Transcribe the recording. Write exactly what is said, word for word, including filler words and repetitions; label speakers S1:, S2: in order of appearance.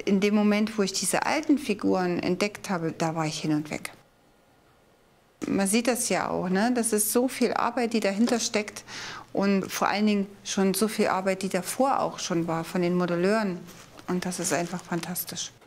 S1: in dem Moment, wo ich diese alten Figuren entdeckt habe, da war ich hin und weg. Man sieht das ja auch, ne? Das ist so viel Arbeit, die dahinter steckt und vor allen Dingen schon so viel Arbeit, die davor auch schon war von den Modelleuren. Und das ist einfach fantastisch.